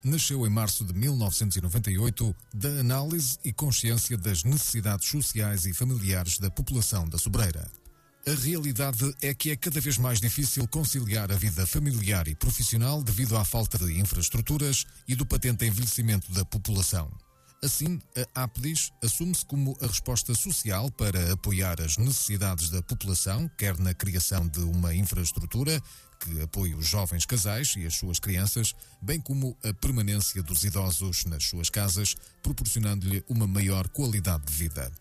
nasceu em março de 1998 da análise e consciência das necessidades sociais e familiares da população da Sobreira. A realidade é que é cada vez mais difícil conciliar a vida familiar e profissional devido à falta de infraestruturas e do patente envelhecimento da população. Assim, a APDIS assume-se como a resposta social para apoiar as necessidades da população, quer na criação de uma infraestrutura que apoie os jovens casais e as suas crianças, bem como a permanência dos idosos nas suas casas, proporcionando-lhe uma maior qualidade de vida.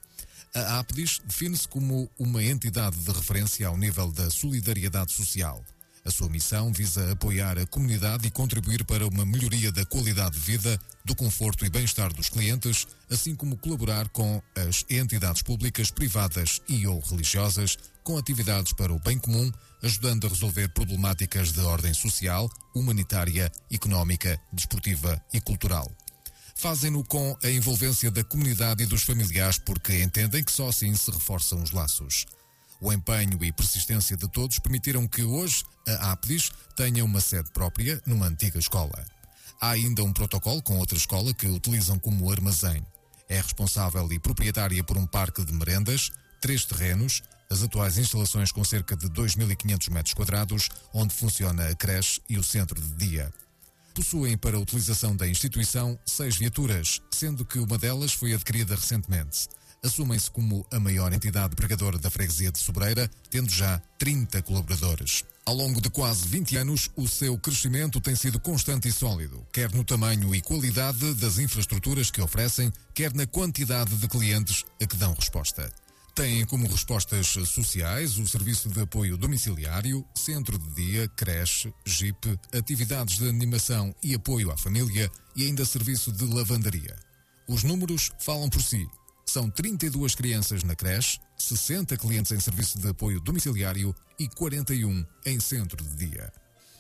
A APDIS define-se como uma entidade de referência ao nível da solidariedade social. A sua missão visa apoiar a comunidade e contribuir para uma melhoria da qualidade de vida, do conforto e bem-estar dos clientes, assim como colaborar com as entidades públicas, privadas e ou religiosas, com atividades para o bem comum, ajudando a resolver problemáticas de ordem social, humanitária, económica, desportiva e cultural. Fazem-no com a envolvência da comunidade e dos familiares porque entendem que só assim se reforçam os laços. O empenho e persistência de todos permitiram que hoje a APDIS tenha uma sede própria numa antiga escola. Há ainda um protocolo com outra escola que utilizam como armazém. É responsável e proprietária por um parque de merendas, 3 terrenos, as atuais instalações com cerca de 2.500 metros quadrados, onde funciona a creche e o centro de dia. Possuem para a utilização da instituição 6 viaturas, sendo que uma delas foi adquirida recentemente. Assumem-se como a maior entidade pregadora da freguesia de Sobreira, tendo já 30 colaboradores. Ao longo de quase 20 anos, o seu crescimento tem sido constante e sólido, quer no tamanho e qualidade das infraestruturas que oferecem, quer na quantidade de clientes a que dão resposta. Têm como respostas sociais o serviço de apoio domiciliário, centro de dia, creche, JIP, atividades de animação e apoio à família e ainda serviço de lavandaria. Os números falam por si. São 32 crianças na creche, 60 clientes em serviço de apoio domiciliário e 41 em centro de dia.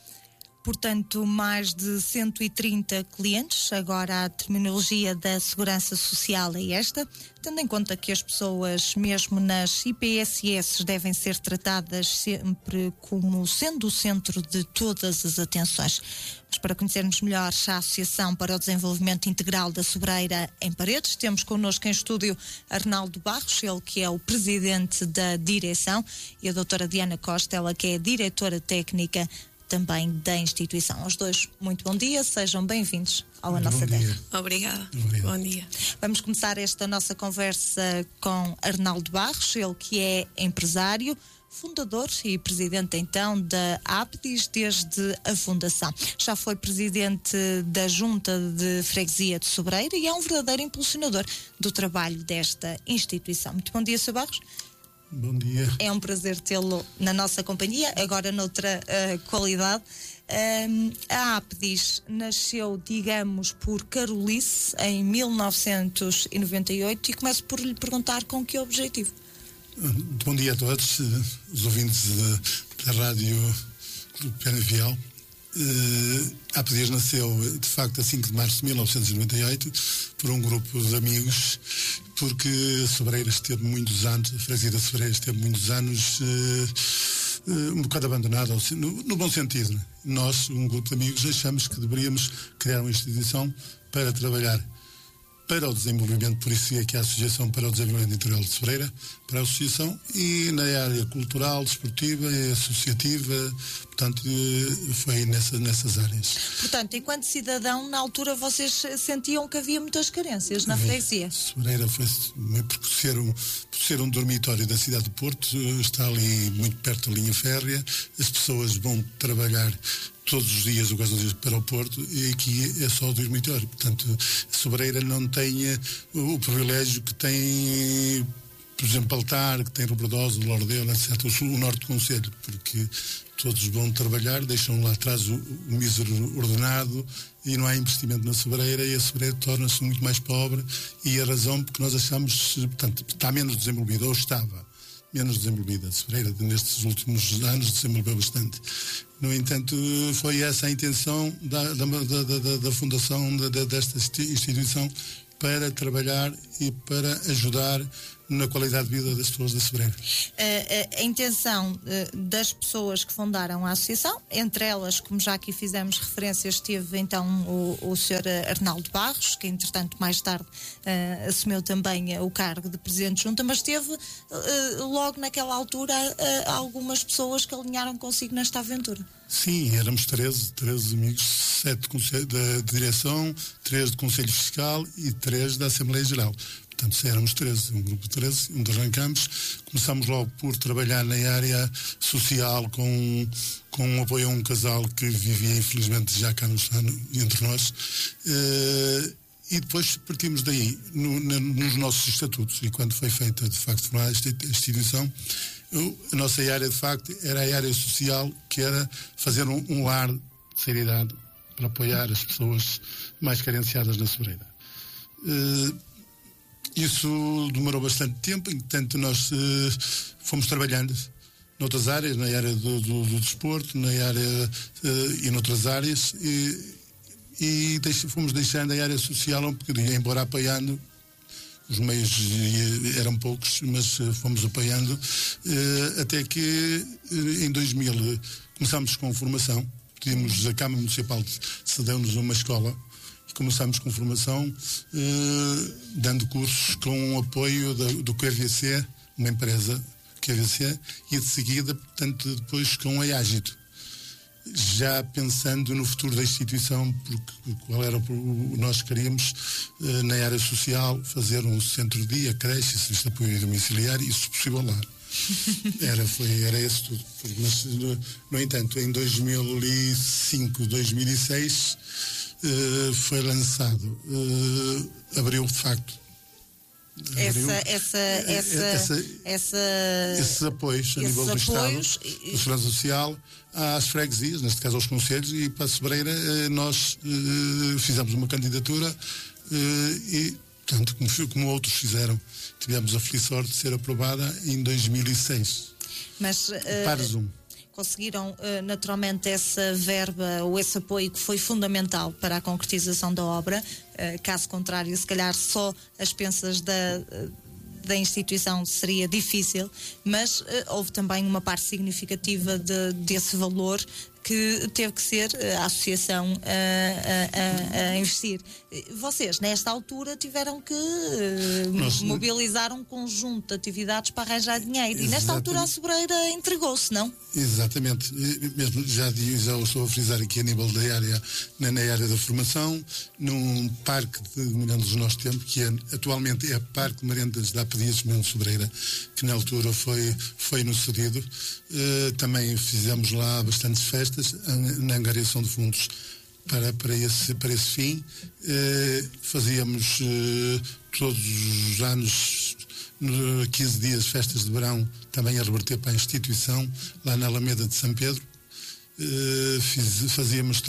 Portanto, mais de 130 clientes. Agora a terminologia da Segurança Social é esta, tendo em conta que as pessoas, mesmo nas IPSS, devem ser tratadas sempre como sendo o centro de todas as atenções. Mas para conhecermos melhor a Associação para o Desenvolvimento Integral da Sobreira em Paredes, temos connosco em estúdio Arnaldo Barros, ele que é o presidente da direção, e a doutora Diana Costa, ela que é a diretora técnica também da instituição. Aos dois, muito bom dia, sejam bem-vindos ao A Nossa Terra. Obrigada. Bom dia. Vamos começar esta nossa conversa com Arnaldo Barros, ele que é empresário, fundador e presidente então da APDIS desde a fundação. Já foi presidente da Junta de Freguesia de Sobreira e é um verdadeiro impulsionador do trabalho desta instituição. Muito bom dia, Sr. Barros. Bom dia. É um prazer tê-lo na nossa companhia, agora noutra qualidade. A APDIS nasceu, digamos, por Carolice em 1998 e começo por lhe perguntar com que objetivo. Bom dia a todos, os ouvintes da Rádio Clube Pena Vial. A APDIS nasceu, de facto, a 5 de março de 1998, por um grupo de amigos, porque a Sobreira esteve muitos anos, a freguesia da Sobreira esteve muitos anos um bocado abandonada, no bom sentido. Né? Nós, um grupo de amigos, achamos que deveríamos criar uma instituição para trabalhar para o desenvolvimento, por isso é que há a Associação para o Desenvolvimento Integral de Sobreira, para a Associação, e na área cultural, desportiva e associativa, portanto, foi nessas áreas. Portanto, enquanto cidadão, na altura vocês sentiam que havia muitas carências na freguesia? Sobreira foi, por ser um dormitório da cidade de Porto, está ali muito perto da linha férrea, as pessoas vão trabalhar todos os dias, ou quase todos os dias, para o Porto, e aqui é só o dormitório. Portanto, a Sobreira não tem o privilégio que tem, por exemplo, Altar, que tem Robradosa, Lordela, etc., o Norte do Concelho, porque todos vão trabalhar, deixam lá atrás o mísero ordenado e não há investimento na Sobreira, e a Sobreira torna-se muito mais pobre, e a razão porque nós achamos, portanto, está menos desenvolvida, ou estava menos desenvolvida. A Sobreira, nestes últimos anos, desenvolveu bastante. No entanto, foi essa a intenção da fundação desta instituição, para trabalhar e para ajudar na qualidade de vida das pessoas da Sobreira. A intenção das pessoas que fundaram a associação, entre elas, como já aqui fizemos referência, esteve então o Sr. Arnaldo Barros, que entretanto mais tarde assumiu também o cargo de Presidente de Junta, mas teve logo naquela altura algumas pessoas que alinharam consigo nesta aventura. Sim, éramos 13 amigos, 7 da direção, 3 do Conselho Fiscal e 3 da Assembleia Geral. Portanto, éramos 13, um grupo de 13, onde arrancamos. Começámos logo por trabalhar na área social com um apoio a um casal que vivia, infelizmente, já cá entre nós. E depois partimos daí, nos nossos estatutos. E quando foi feita, de facto, formada esta instituição, a nossa área, de facto, era a área social, que era fazer um lar de seriedade para apoiar as pessoas mais carenciadas na Sobreira. Isso demorou bastante tempo, enquanto nós fomos trabalhando noutras áreas, na área do desporto, na área e noutras áreas, e fomos deixando a área social um bocadinho, embora apoiando. Os meios eram poucos, mas fomos apoiando, até que em 2000 começámos com formação. Pedimos, a Câmara Municipal cedeu-nos uma escola e começámos com formação, dando cursos com o apoio do QVC, uma empresa QVC, e de seguida, portanto, depois com a Ágito. Já pensando no futuro da instituição, porque qual era nós queríamos, na área social, fazer um centro-dia, creche, serviço de apoio domiciliar, e, se possível, lá. Era esse tudo. Mas, no entanto, em 2005, 2006, foi lançado, abriu, de facto, esses apoios a nível do Estado, da Segurança Social, às freguesias, neste caso aos concelhos, e para a Sobreira nós fizemos uma candidatura e, portanto, como outros fizeram, tivemos a feliz sorte de ser aprovada em 2006. Mas conseguiram naturalmente essa verba ou esse apoio que foi fundamental para a concretização da obra. Caso contrário, se calhar só as pensas da instituição seria difícil, mas houve também uma parte significativa desse valor que teve que ser a associação a investir. Vocês, nesta altura, tiveram que mobilizar um conjunto de atividades para arranjar dinheiro. E nesta altura a Sobreira entregou-se, não? Exatamente. Mesmo já estou a frisar aqui a nível da área, na área da formação, num parque de merendas do nosso tempo, que atualmente é Parque de Merendas da Apedias de Sobreira, que na altura foi-nos cedido. Também fizemos lá bastantes festas na angariação de fundos para esse fim. Fazíamos todos os anos, 15 dias, festas de verão, também a reverter para a instituição, lá na Alameda de São Pedro. Fazíamos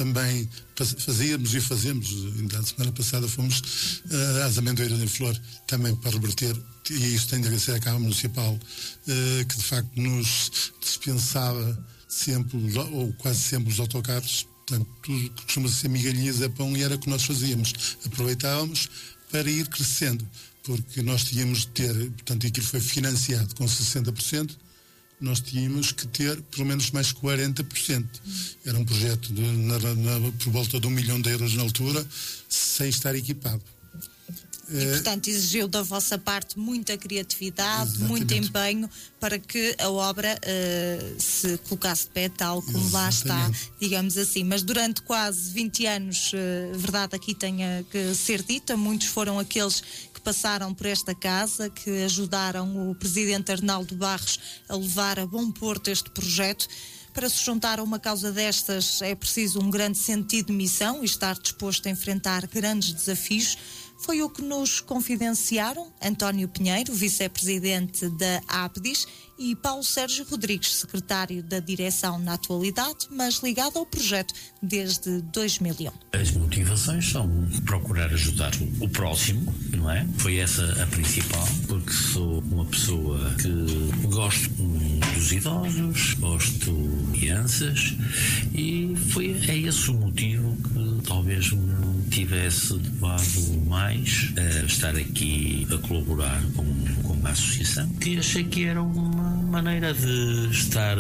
e fazemos, ainda a semana passada fomos às Amendoeiras em Flor, também para reverter, e isso tem de agradecer à Câmara Municipal, que de facto nos dispensava sempre, ou quase sempre, os autocarros. Portanto, tudo que costuma ser migalhinhas é pão, e era o que nós fazíamos. Aproveitávamos para ir crescendo, porque nós tínhamos de ter, portanto, aquilo foi financiado com 60%, nós tínhamos que ter pelo menos mais 40%. Era um projeto por volta de €1 milhão na altura, sem estar equipado. E, portanto, exigiu da vossa parte muita criatividade, Exatamente. muito empenho para que a obra se colocasse de pé, tal como lá está, digamos assim. Mas durante quase 20 anos, verdade aqui tenha que ser dita, muitos foram aqueles que passaram por esta casa, que ajudaram o Presidente Arnaldo Barros a levar a bom porto este projeto. Para se juntar a uma causa destas é preciso um grande sentido de missão e estar disposto a enfrentar grandes desafios. Foi o que nos confidenciaram António Pinheiro, vice-presidente da APDIS, e Paulo Sérgio Rodrigues, secretário da direção na atualidade, mas ligado ao projeto desde 2001. As motivações são procurar ajudar o próximo, não é? Foi essa a principal, porque sou uma pessoa que gosto dos idosos, gosto de crianças, e é esse o motivo que talvez me tivesse levado mais a estar aqui a colaborar com a associação, que achei que era uma maneira de estar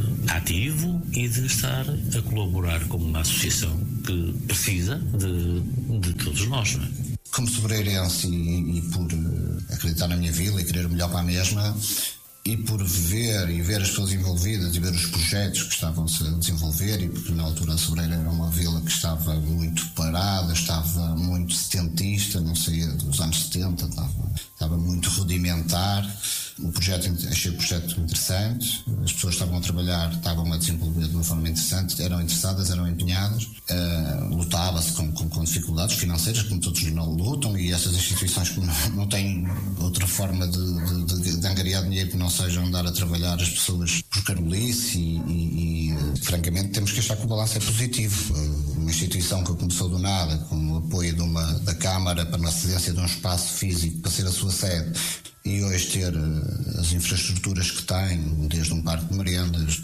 ativo e de estar a colaborar com uma associação que precisa de todos nós, não é? Como sobreirense e por acreditar na minha vila e querer o melhor para a mesma, e por ver as pessoas envolvidas e ver os projetos que estavam-se a desenvolver, e porque na altura a Sobreira era uma vila que estava muito parada, estava muito setentista, não sei, dos anos 70, estava muito rudimentar. Achei o projeto interessante, as pessoas estavam a trabalhar, estavam a desenvolver de uma forma interessante, eram interessadas, eram empenhadas, lutava-se com dificuldades financeiras, como todos não lutam, e essas instituições que não têm outra forma de angariar dinheiro que não seja andar a trabalhar as pessoas por carolice e francamente temos que achar que o balanço é positivo. Uma instituição que começou do nada, com o apoio da Câmara para a cedência de um espaço físico para ser a sua sede, e hoje ter as infraestruturas que tem, desde um parque de merendas,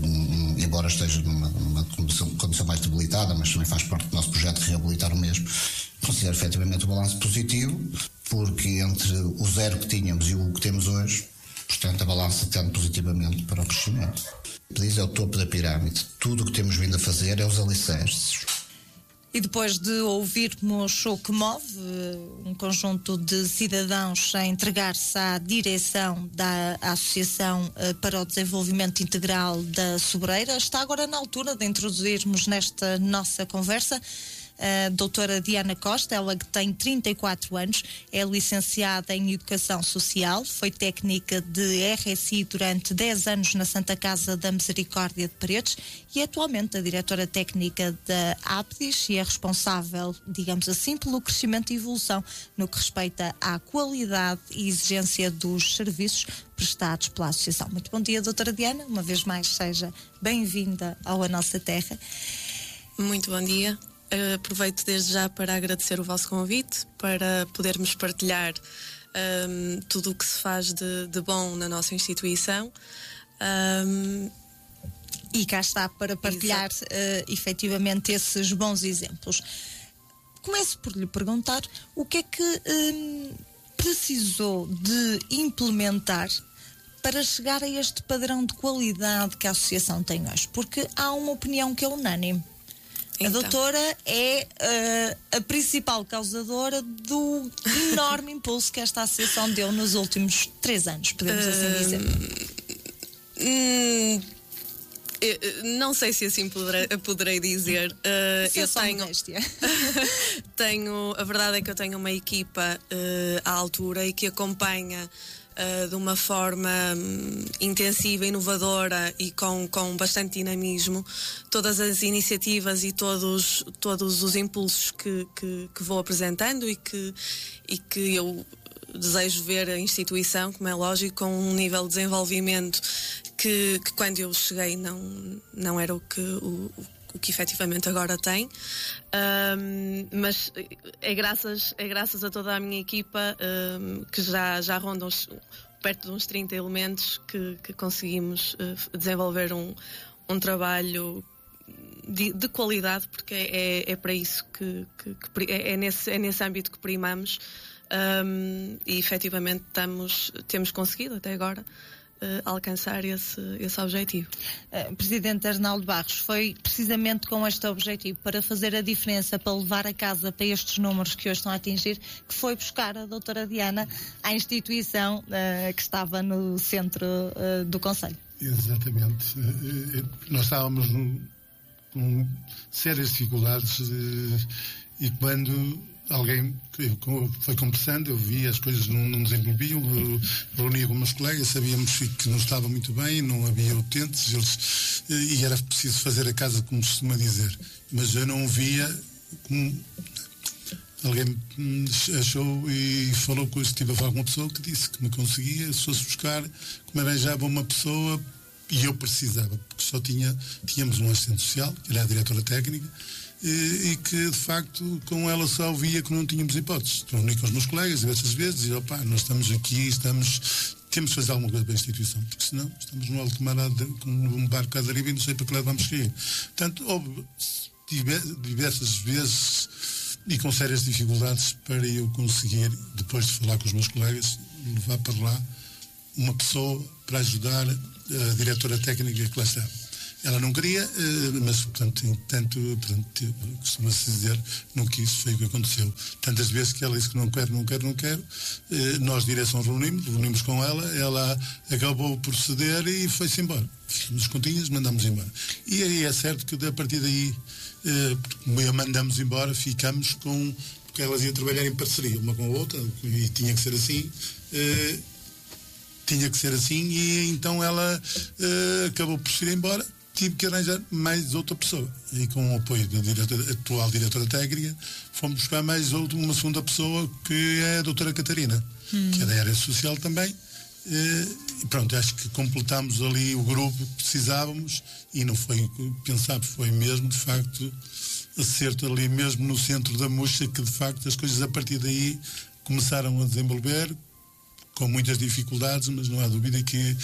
embora esteja numa condição mais debilitada, mas também faz parte do nosso projeto de reabilitar o mesmo, considero efetivamente o balanço positivo, porque entre o zero que tínhamos e o que temos hoje, portanto a balança tende positivamente para o crescimento. O PEDIS é o topo da pirâmide, tudo o que temos vindo a fazer é os alicerces. E depois de ouvirmos o que move um conjunto de cidadãos a entregar-se à direção da Associação para o Desenvolvimento Integral da Sobreira, está agora na altura de introduzirmos nesta nossa conversa a doutora Diana Costa, ela que tem 34 anos, é licenciada em Educação Social, foi técnica de RSI durante 10 anos na Santa Casa da Misericórdia de Paredes e é atualmente a diretora técnica da APDIS e é responsável, digamos assim, pelo crescimento e evolução no que respeita à qualidade e exigência dos serviços prestados pela Associação. Muito bom dia, doutora Diana, uma vez mais seja bem-vinda ao A Nossa Terra. Muito bom dia. Aproveito desde já para agradecer o vosso convite, para podermos partilhar tudo o que se faz de bom na nossa instituição. E cá está para partilhar efetivamente esses bons exemplos. Começo por lhe perguntar o que é que precisou de implementar para chegar a este padrão de qualidade que a Associação tem hoje, porque há uma opinião que é unânime. Então. A doutora é a principal causadora do enorme impulso que esta associação deu nos últimos 3 anos, podemos assim dizer. Não sei se assim poderei dizer. Eu tenho. A verdade é que eu tenho uma equipa à altura e que acompanha de uma forma intensiva, inovadora e com bastante dinamismo todas as iniciativas e todos os impulsos que vou apresentando e que eu desejo ver a instituição, como é lógico, com um nível de desenvolvimento que quando eu cheguei não era o que efetivamente agora tem, mas é graças a toda a minha equipa que já rondam perto de uns 30 elementos que conseguimos desenvolver um trabalho de qualidade, porque é para isso que é nesse âmbito que primamos, e efetivamente temos conseguido até agora alcançar esse objetivo. Presidente Arnaldo Barros, foi precisamente com este objetivo, para fazer a diferença, para levar a casa para estes números que hoje estão a atingir, que foi buscar a doutora Diana à instituição que estava no centro do Conselho. Exatamente. Nós estávamos com sérias dificuldades e quando alguém foi conversando, eu vi as coisas não desenvolviam, reunia com meus colegas, sabíamos que não estava muito bem, não havia utentes, e era preciso fazer a casa, como se costuma dizer, mas eu não via como alguém achou e falou com estive a falar com uma pessoa que disse que me conseguia, se fosse buscar, que me arranjava uma pessoa, e eu precisava, porque só tínhamos um assistente social, que era a diretora técnica, e que de facto com ela só via que não tínhamos hipóteses. Reuni com os meus colegas diversas vezes e opá, nós estamos aqui, temos de fazer alguma coisa para a instituição, porque senão estamos no alto mar com um barco à deriva e não sei para que lado vamos cair. Portanto, houve diversas vezes e com sérias dificuldades para eu conseguir, depois de falar com os meus colegas, levar para lá uma pessoa para ajudar a diretora técnica que lá estava. Ela não queria, mas, portanto, costuma-se dizer, não quis, foi o que aconteceu. Tantas vezes que ela disse que não quero, nós, direção, reunimos com ela acabou por ceder e foi-se embora. Fizemos as continhas, mandámos embora. E aí é certo que, a partir daí, como mandamos embora, ficamos com... Porque elas iam trabalhar em parceria, uma com a outra, e tinha que ser assim... e então ela acabou por se ir embora. Tive que arranjar mais outra pessoa, e com o apoio da atual diretora técnica fomos buscar mais uma segunda pessoa, que é a doutora Catarina, que é da área social também. E pronto, acho que completámos ali o grupo que precisávamos, e não foi pensar, foi mesmo de facto acerto ali mesmo no centro da Muxa, que de facto as coisas a partir daí começaram a desenvolver, com muitas dificuldades, mas não há dúvida que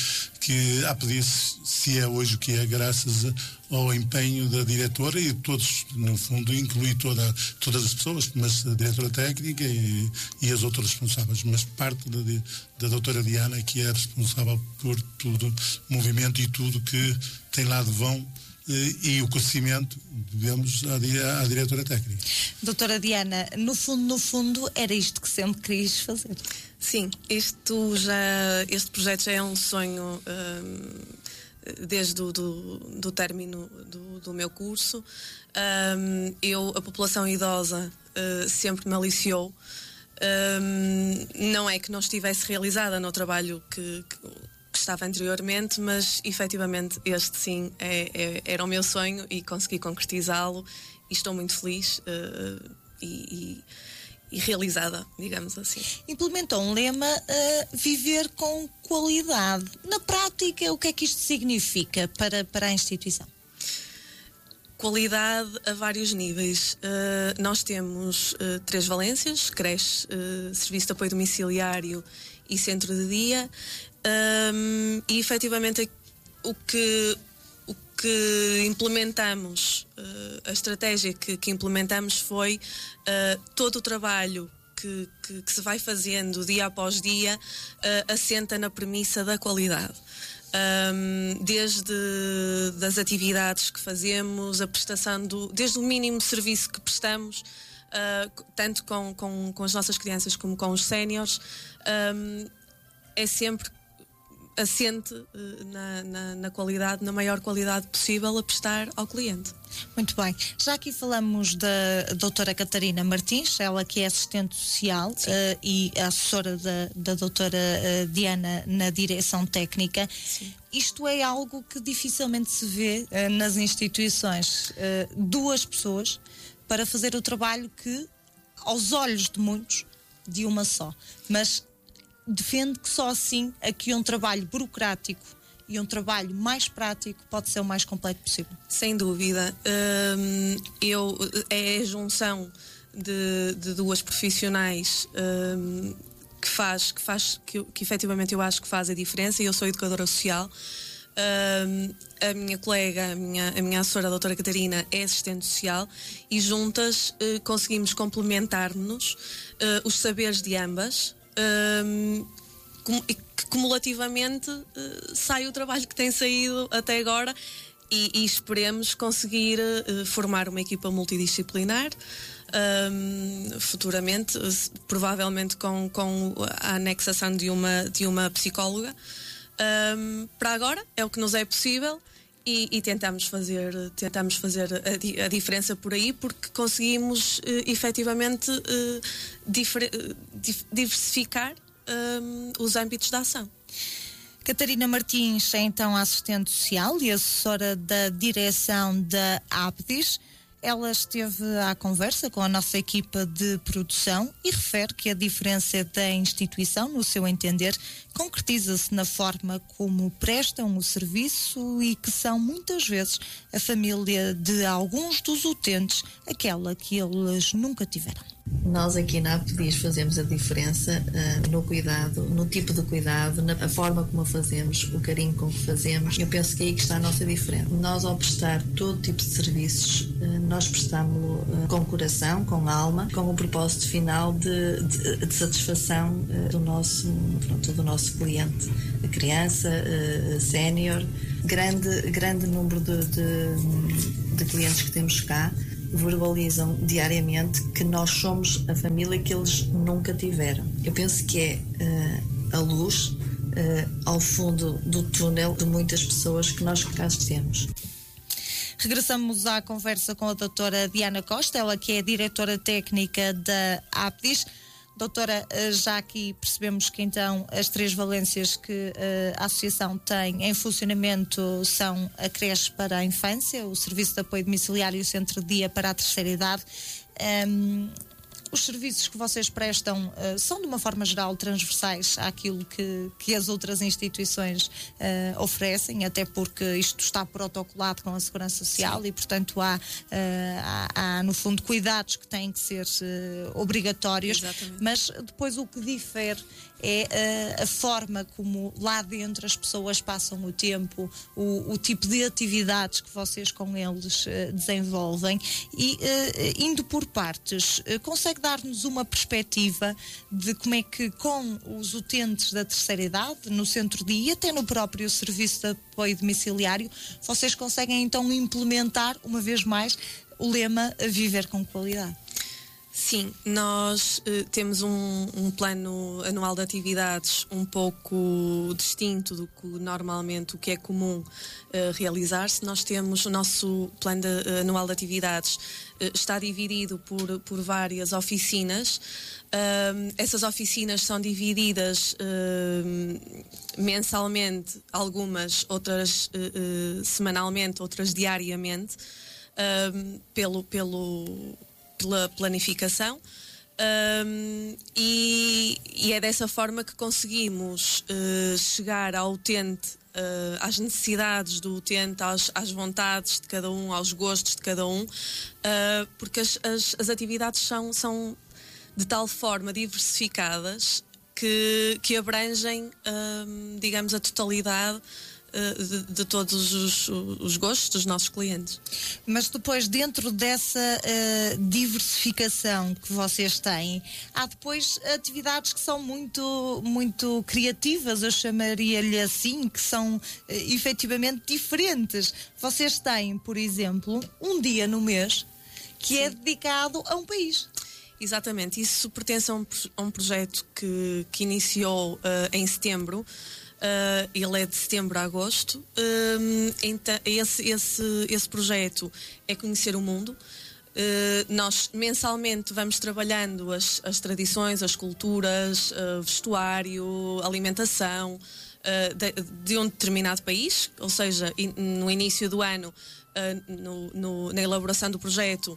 se é hoje o que é, graças ao empenho da diretora e todos, no fundo, inclui todas as pessoas, mas a diretora técnica e as outras responsáveis, mas parte da doutora Diana, que é responsável por todo o movimento e tudo que tem lá de vão, e o conhecimento devemos à diretora técnica. Doutora Diana, no fundo, era isto que sempre quis fazer. Sim, este projeto já é um sonho desde do término do meu curso. A população idosa sempre me aliciou. Não é que não estivesse realizada no trabalho que estava anteriormente, mas efetivamente este sim era o meu sonho e consegui concretizá-lo, e estou muito feliz e realizada, digamos assim. Implementou um lema, viver com qualidade. Na prática, o que é que isto significa para a instituição? Qualidade a vários níveis. Nós temos 3 valências: creche, serviço de apoio domiciliário e centro de dia. E efetivamente o que implementamos, a estratégia que implementamos foi todo o trabalho que se vai fazendo dia após dia assenta na premissa da qualidade. Desde das atividades que fazemos, a prestação desde o mínimo serviço que prestamos, tanto com as nossas crianças como com os séniores, é sempre assente na qualidade, na maior qualidade possível a prestar ao cliente. Muito bem. Já aqui falamos da doutora Catarina Martins, ela que é assistente social e assessora da doutora Diana na direção técnica. Sim. Isto é algo que dificilmente se vê nas instituições. 2 pessoas para fazer o trabalho que, aos olhos de muitos, de uma só. Mas defende que só assim aqui um trabalho burocrático e um trabalho mais prático pode ser o mais completo possível. Sem dúvida. É a junção de 2 profissionais que efetivamente eu acho que faz a diferença. Eu sou educadora social. A minha colega, a minha assessora, a doutora Catarina, é assistente social, e juntas conseguimos complementar-nos os saberes de ambas. Que cumulativamente sai o trabalho que tem saído até agora, e esperemos conseguir formar uma equipa multidisciplinar futuramente, provavelmente com a anexação de uma psicóloga. Para agora é o que nos é possível, e tentamos fazer a diferença por aí, porque conseguimos efetivamente diversificar os âmbitos da ação. Catarina Martins é então assistente social e assessora da direção da ABDIS. Ela esteve à conversa com a nossa equipa de produção e refere que a diferença da instituição, no seu entender, concretiza-se na forma como prestam o serviço, e que são muitas vezes a família de alguns dos utentes aquela que eles nunca tiveram. Nós aqui na Apdiz fazemos a diferença no cuidado, no tipo de cuidado, na forma como a fazemos, o carinho com que fazemos. Eu penso que é aí que está a nossa diferença. Nós, ao prestar todo tipo de serviços, nós prestamos-lo com coração, com alma, com o propósito final de satisfação do nosso cliente, a criança, sénior, grande número de clientes que temos cá verbalizam diariamente que nós somos a família que eles nunca tiveram. Eu penso que é a luz ao fundo do túnel de muitas pessoas que nós cá temos. Regressamos à conversa com a doutora Diana Costa, ela que é diretora técnica da Apdiz. Doutora, já aqui percebemos que então as 3 valências que a Associação tem em funcionamento são a creche para a infância, o serviço de apoio domiciliário e o centro de dia para a terceira idade. Os serviços que vocês prestam são, de uma forma geral, transversais àquilo que as outras instituições oferecem, até porque isto está protocolado com a Segurança Social. Sim. E, portanto, há, no fundo, cuidados que têm que ser obrigatórios. Exatamente. Mas depois o que difere é a forma como lá dentro as pessoas passam o tempo, o tipo de atividades que vocês com eles desenvolvem e, indo por partes, consegue dar-nos uma perspectiva de como é que com os utentes da terceira idade, no centro-dia e até no próprio serviço de apoio domiciliário, vocês conseguem então implementar, uma vez mais, o lema Viver com Qualidade? Sim, nós temos um plano anual de atividades um pouco distinto do que normalmente o que é comum realizar-se. Nós temos o nosso plano anual de atividades está dividido por várias oficinas. Essas oficinas são divididas mensalmente, algumas, outras semanalmente, outras diariamente, pela planificação, e é dessa forma que conseguimos chegar ao utente, às necessidades do utente, às vontades de cada um, aos gostos de cada um, porque as atividades são de tal forma diversificadas que abrangem, digamos, a totalidade de todos os gostos dos nossos clientes. Mas depois, dentro dessa diversificação que vocês têm, há depois atividades que são muito, muito criativas, eu chamaria-lhe assim, que são efetivamente diferentes. Vocês têm, por exemplo, um dia no mês que é dedicado a um país. Exatamente, isso pertence a um projeto que iniciou em setembro. Ele é de setembro a agosto. Então, esse projeto é Conhecer o Mundo. Nós mensalmente vamos trabalhando as tradições, as culturas, vestuário, alimentação de um determinado país, ou seja, no início do ano, na elaboração do projeto,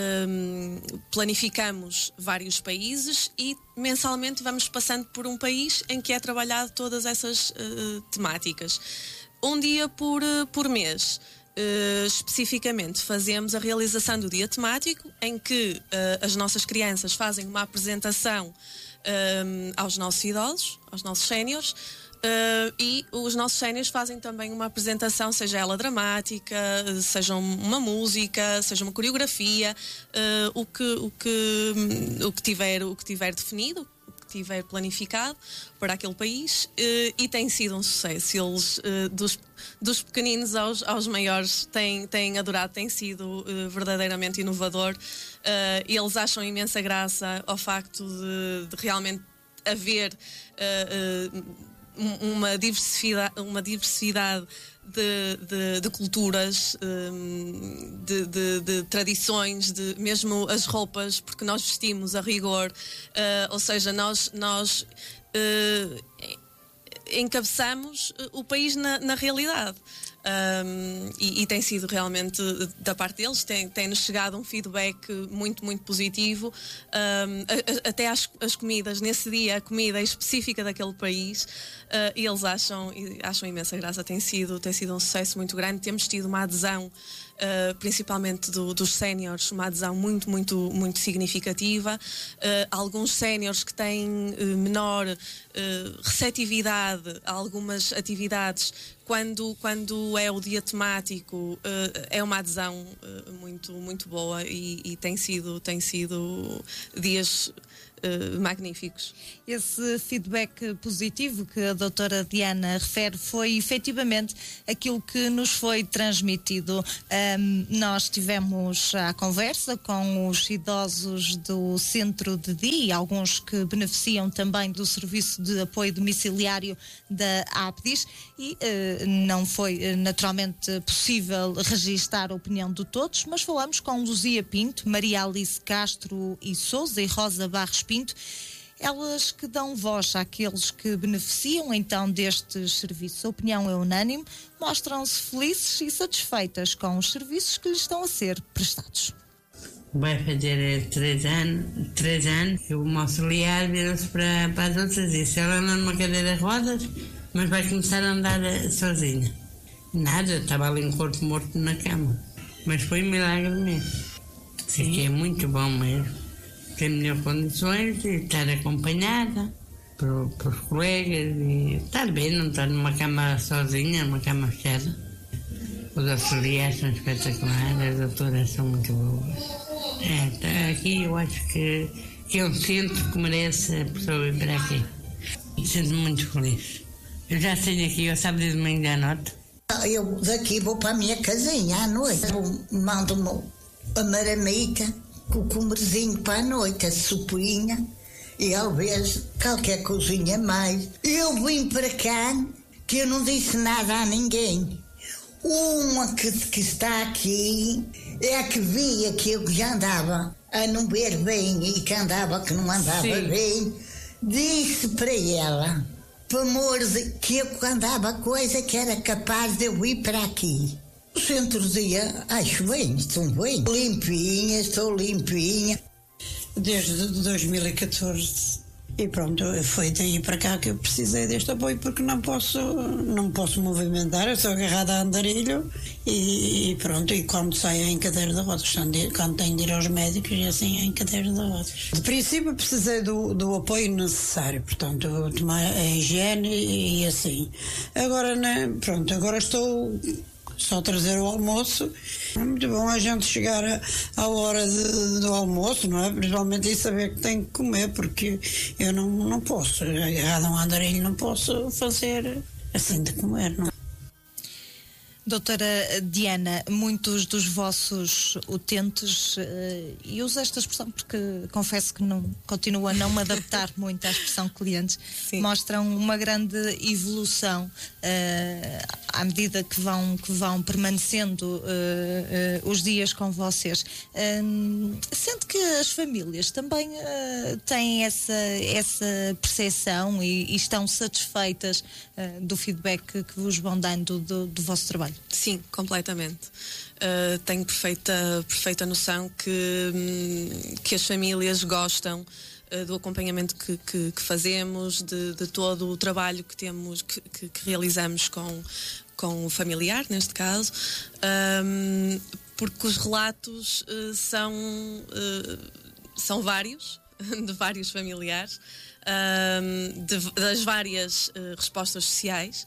planificamos vários países e mensalmente vamos passando por um país em que é trabalhado todas essas temáticas. Um dia por mês. Especificamente fazemos a realização do dia temático, em que as nossas crianças fazem uma apresentação aos nossos idosos, aos nossos séniores, e os nossos séniores fazem também uma apresentação, seja ela dramática, seja uma música, seja uma coreografia, o que tiver definido, o que tiver planificado para aquele país, e tem sido um sucesso. Eles, dos pequeninos aos maiores, têm adorado, tem sido verdadeiramente inovador. Eles acham imensa graça ao facto de realmente haver uma diversidade de culturas, de tradições, mesmo as roupas, porque nós vestimos a rigor, ou seja, nós encabeçamos o país na realidade. e tem sido realmente, da parte deles, tem-nos chegado um feedback muito, muito positivo. Até as comidas, nesse dia, a comida específica daquele país, eles acham imensa graça. Tem sido um sucesso muito grande. Temos tido uma adesão, principalmente dos séniores, uma adesão muito, muito, muito significativa. Alguns séniores que têm menor receptividade a algumas atividades, quando é o dia temático, é uma adesão muito, muito boa e tem sido dias magníficos. Esse feedback positivo que a doutora Diana refere foi efetivamente aquilo que nos foi transmitido. Nós tivemos a conversa com os idosos do centro de dia, alguns que beneficiam também do serviço de apoio domiciliário da APDIS, e não foi naturalmente possível registar a opinião de todos, mas falamos com Luzia Pinto, Maria Alice Castro e Souza e Rosa Barros Pinto, elas que dão voz àqueles que beneficiam então destes serviços. A opinião é unânime, mostram-se felizes e satisfeitas com os serviços que lhes estão a ser prestados. Vai fazer 3 anos que o auxiliar virou-se para as outras e disse: ela anda numa cadeira de rodas, mas vai começar a andar sozinha. Nada, estava ali um corpo morto na cama. Mas foi um milagre mesmo. Fiquei muito bom mesmo. Ter melhores condições e estar acompanhada pelos colegas e estar bem, não estar numa cama sozinha, numa cama fechada. Os auxiliares são espetaculares, as doutoras são muito boas. Aqui eu acho que é um centro que merece a pessoa vir para aqui. Sinto-me muito feliz. Eu já saio aqui, eu sábado e domingo à noite. Eu daqui vou para a minha casinha à noite. Mando-me a maramica com o comerzinho para a noite, a sopinha e às vezes qualquer coisinha mais. Eu vim para cá que eu não disse nada a ninguém. Uma que está aqui é a que via que eu já andava a não ver bem e que andava que não andava bem. Disse para ela, por amor de que eu andava coisa que era capaz de eu ir para aqui. O centro-dia, acho bem, estou bem. Estou limpinha. Desde 2014. E pronto, foi daí para cá que eu precisei deste apoio, porque não posso movimentar, eu estou agarrada a andarilho e pronto, e quando saio em cadeira de rodas, quando tenho de ir aos médicos e assim em cadeira de rodas. De princípio precisei do apoio necessário, portanto, tomar a higiene e assim. Agora, né, pronto, agora estou só trazer o almoço. É muito bom a gente chegar à hora do almoço, não é? Principalmente e saber que tem que comer, porque eu não posso, agarrado a um andarilho, não posso fazer assim de comer, não. Doutora Diana, muitos dos vossos utentes, e uso esta expressão porque confesso que continuo a não me adaptar muito à expressão clientes, mostram uma grande evolução à medida que vão permanecendo os dias com vocês. Sente que as famílias também têm essa percepção e estão satisfeitas do feedback que vos vão dando do vosso trabalho? Sim, completamente. Tenho perfeita noção que as famílias gostam do acompanhamento que fazemos, de todo o trabalho que temos, que realizamos com o familiar, neste caso, porque os relatos são vários, de vários familiares, das várias respostas sociais.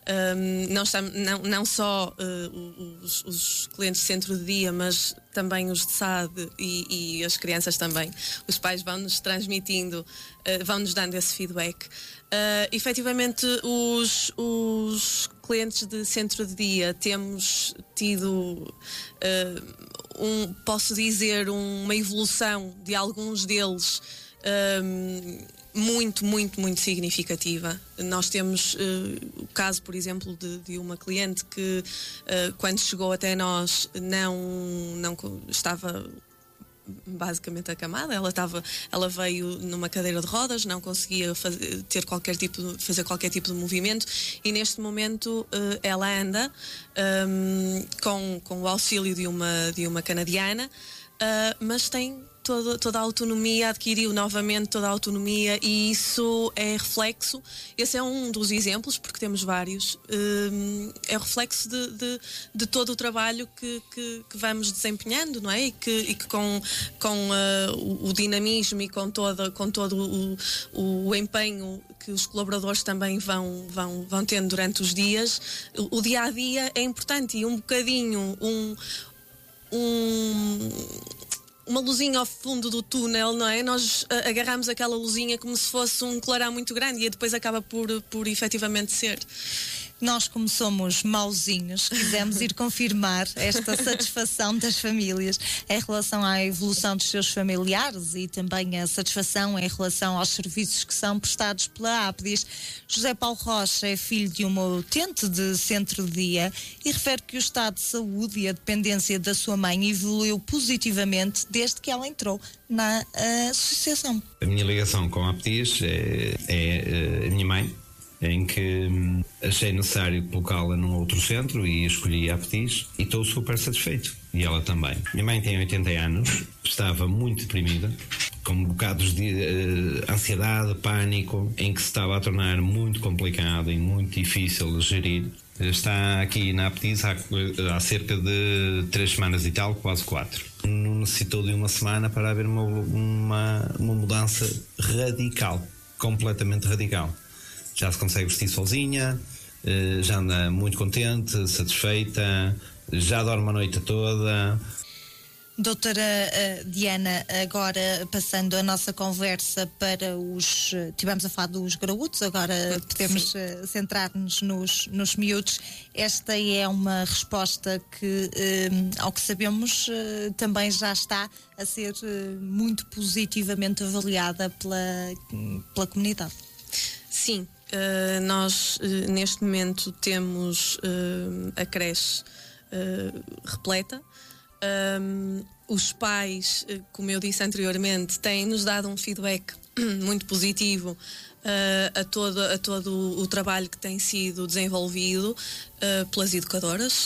Não só os clientes de centro de dia, mas também os de SAD e as crianças também. Os pais vão-nos transmitindo, vão-nos dando esse feedback. Efetivamente, os clientes de centro de dia temos tido, posso dizer, uma evolução de alguns deles muito significativa. Nós temos o caso, por exemplo, de uma cliente que quando chegou até nós não estava basicamente acamada. Ela veio numa cadeira de rodas, não conseguia fazer qualquer tipo de movimento, e neste momento ela anda com o auxílio de uma canadiana, mas tem toda a autonomia, adquiriu novamente toda a autonomia, e isso é reflexo. Esse é um dos exemplos, porque temos vários. É reflexo de todo o trabalho que vamos desempenhando, não é? E que com o dinamismo e com todo o empenho que os colaboradores também vão tendo durante os dias, o dia a dia é importante, e um bocadinho uma luzinha ao fundo do túnel, não é? Nós agarramos aquela luzinha como se fosse um clarão muito grande, e depois acaba por efetivamente ser. Nós, como somos mauzinhos, quisemos ir confirmar esta satisfação das famílias em relação à evolução dos seus familiares e também a satisfação em relação aos serviços que são prestados pela APDIS. José Paulo Rocha é filho de uma utente de centro-dia e refere que o estado de saúde e a dependência da sua mãe evoluiu positivamente desde que ela entrou na associação. A minha ligação com a APDIS é a minha mãe, em que achei necessário colocá-la num outro centro e escolhi a APDIS, e estou super satisfeito. E ela também. Minha mãe tem 80 anos, estava muito deprimida, com bocados de ansiedade, pânico, em que se estava a tornar muito complicado e muito difícil de gerir. Está aqui na APDIS há cerca de 3 semanas e tal, quase 4. Não necessitou de uma semana para haver uma mudança radical, completamente radical. Já se consegue vestir sozinha, já anda muito contente, satisfeita, já dorme a noite toda. Doutora Diana, agora passando a nossa conversa para tivemos a falar dos graúdos, agora podemos centrar-nos nos miúdos. Esta é uma resposta que, ao que sabemos, também já está a ser muito positivamente avaliada pela comunidade. Sim. Nós neste momento temos a creche repleta. Os pais, como eu disse anteriormente, têm-nos dado um feedback muito positivo a todo o trabalho que tem sido desenvolvido pelas educadoras,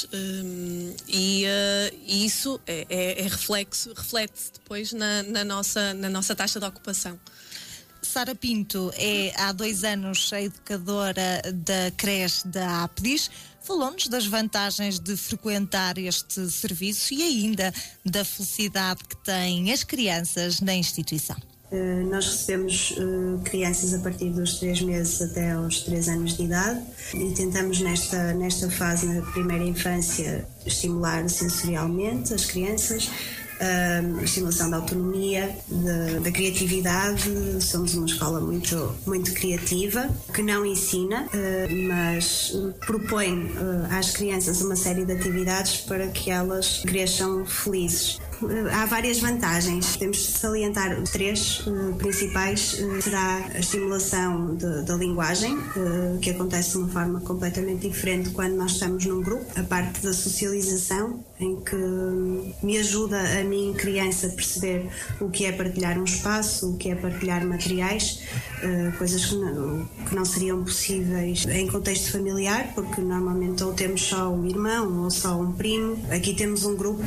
e isso reflete-se depois na nossa taxa de ocupação. Sara Pinto é há 2 anos a educadora da creche da APDIS. Falou-nos das vantagens de frequentar este serviço e ainda da felicidade que têm as crianças na instituição. Nós recebemos crianças a partir dos 3 meses até aos 3 anos de idade, e tentamos nesta fase, na primeira infância, estimular sensorialmente as crianças, a estimulação da autonomia, da criatividade. Somos uma escola muito, muito criativa, que não ensina, mas propõe às crianças uma série de atividades para que elas cresçam felizes. Há várias vantagens, temos de salientar 3 principais. Será a estimulação da linguagem, que acontece de uma forma completamente diferente quando nós estamos num grupo. A parte da socialização, em que me ajuda a mim, criança, a perceber o que é partilhar um espaço, o que é partilhar materiais, coisas que não seriam possíveis em contexto familiar, porque normalmente ou temos só um irmão ou só um primo. Aqui temos um grupo